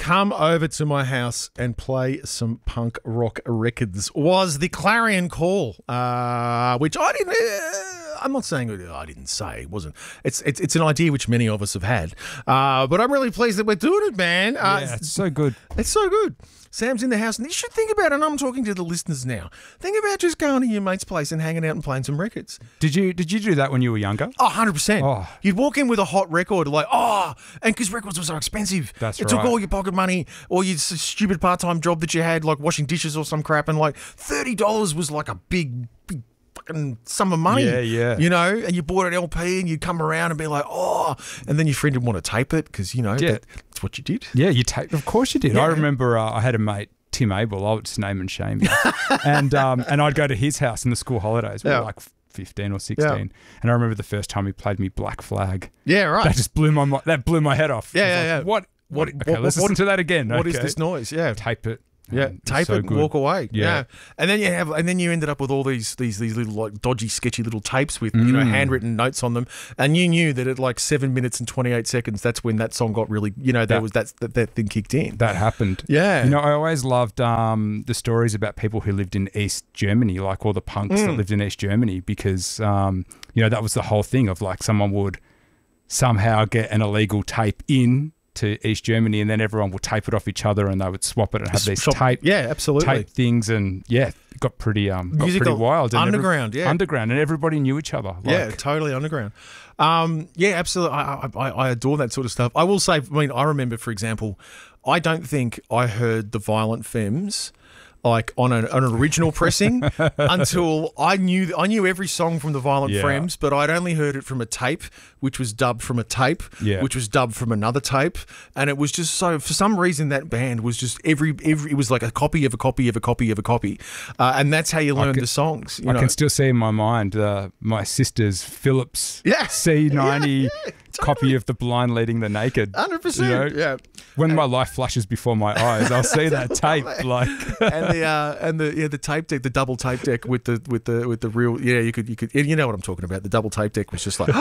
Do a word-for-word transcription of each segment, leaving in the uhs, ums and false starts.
come over to my house and play some punk rock records was the clarion call, uh, which I didn't. Uh, I'm not saying I didn't say it wasn't. It's it's it's an idea which many of us have had, uh, but I'm really pleased that we're doing it, man. Uh, yeah, it's so good. It's so good. Sam's in the house, and you should think about it, and I'm talking to the listeners now. Think about just going to your mate's place and hanging out and playing some records. Did you did you do that when you were younger? Oh, one hundred percent. Oh. You'd walk in with a hot record, like, oh, and because records were so expensive. That's it right. took all your pocket money or your s- stupid part-time job that you had, like washing dishes or some crap, and like thirty dollars was like a big, big fucking sum of money. Yeah, yeah. You know, and you bought an L P and you'd come around and be like, oh, and then your friend would want to tape it because, you know, Yeah. that, that's what you did. Yeah, you take. Of course you did. Yeah. I remember uh, I had a mate, Tim Abel. I'll just name and shame him. and um, and I'd go to his house in the school holidays. We Yeah. were like fifteen or sixteen. Yeah. And I remember the first time he played me Black Flag. Yeah, right. That just blew my mi- that blew my head off. Yeah, I was yeah, like, yeah. What? What? What- Okay, what- let's what- listen to that again. What is Okay. this noise? Yeah. Tape it. Yeah, Um, tape so it and good. walk away. Yeah. Yeah. and then you have, and then you ended up with all these these these little like dodgy, sketchy little tapes with you know Mm. handwritten notes on them, and you knew that at like seven minutes and twenty eight seconds, that's when that song got really, you know, there That- was that's that, that thing kicked in. That happened. Yeah. You know, I always loved um, the stories about people who lived in East Germany, like all the punks that lived in East Germany, because, um, you know, that was the whole thing of like someone would somehow get an illegal tape in to East Germany and then everyone would tape it off each other and they would swap it and have these Shop- tape yeah, absolutely. tape things. And yeah, it got pretty, um, got Musical pretty wild. And underground, yeah. Underground. And everybody knew each other. Like, Yeah, totally underground. Um, yeah, absolutely. I, I I adore that sort of stuff. I will say, I mean, I remember, for example, I don't think I heard the Violent Femmes like on an, an original pressing until I knew I knew every song from the Violent Yeah. Femmes, but I'd only heard it from a tape, which was dubbed from a tape, Yeah. which was dubbed from another tape, and it was just so. For some reason, that band was just every every. It was like a copy of a copy of a copy of a copy, uh, and that's how you learn can- the songs. You I know? can still see in my mind uh, my sister's Philips Yeah. C ninety Yeah, yeah, copy totally. of The Blind Leading the Naked. one hundred percent. You know? Yeah. When my life flashes before my eyes, I'll see that tape. Like, and the uh, and the yeah the tape deck, the double tape deck with the with the with the real yeah you could you could you know what I'm talking about. The double tape deck was just like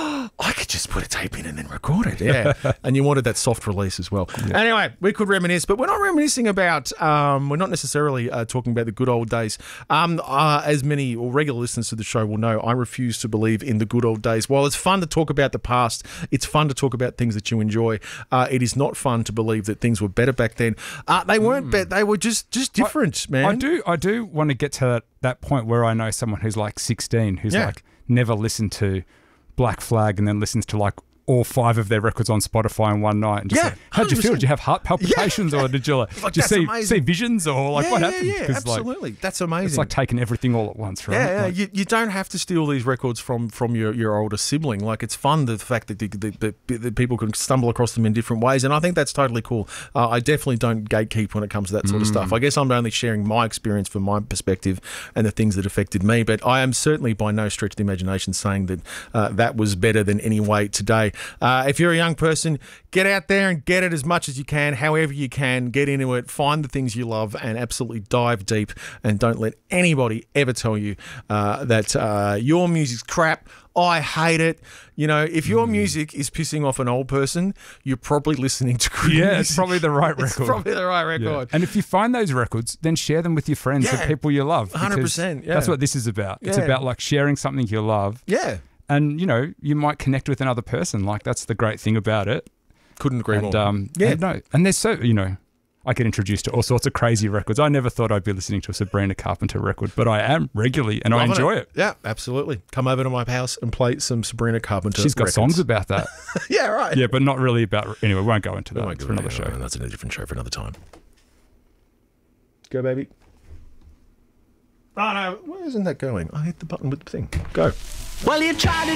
I could just put a tape in and then record it. Yeah, and you wanted that soft release as well. Anyway, we could reminisce, but we're not reminiscing about. Um, we're not necessarily uh, talking about the good old days. Um, uh, as many or regular listeners to the show will know, I refuse to believe in the good old days. While it's fun to talk about the past, it's fun to talk about things that you enjoy. Uh, it is not fun to believe that things were better back then. Uh, they weren't. Be- they were just just different, man. I do, I do want to get to that, that point where I know someone who's like sixteen, who's Yeah. like never listened to Black Flag and then listens to like all five of their records on Spotify in one night. And just Yeah, like, how'd you feel? one hundred percent. Did you have heart palpitations or did you like, Like, did you that's see, amazing. see visions or like yeah, what yeah, happened? Yeah, 'Cause, like, absolutely. That's amazing. it's like taking everything all at once, right? Yeah, yeah. Like, You, you don't have to steal these records from, from your, your older sibling. Like, it's fun, the fact that, the, the, the, that people can stumble across them in different ways, and I think that's totally cool. Uh, I definitely don't gatekeep when it comes to that sort of stuff. I guess I'm only sharing my experience from my perspective and the things that affected me, but I am certainly by no stretch of the imagination saying that uh, that was better than any way today. Uh, if you're a young person, get out there and get it as much as you can, however you can. Get into it, find the things you love, and absolutely dive deep. And don't let anybody ever tell you uh, that uh, your music's crap. I hate it. You know, if your music is pissing off an old person, you're probably listening to good yeah, music. it's probably the right record. It's probably the right Yeah. record. And if you find those records, then share them with your friends, Yeah. the people you love. one hundred because percent, yeah. That's what this is about. It's Yeah. about like sharing something you love. Yeah. And, you know, you might connect with another person. Like, that's the great thing about it. Couldn't agree And, more. um, Yeah. and no, and there's so, you know, I get introduced to all sorts of crazy records. I never thought I'd be listening to a Sabrina Carpenter record, but I am regularly, and Loving I enjoy it. Yeah, absolutely. Come over to my house and play some Sabrina Carpenter She's got records. songs about that. Yeah, right. Yeah, but not really about, anyway, we won't go into We that. won't It's go for another there. show. That's a different show for another time. Go, baby. Oh, no. Where isn't that going? I hit the button with the thing. Go. Well, you try to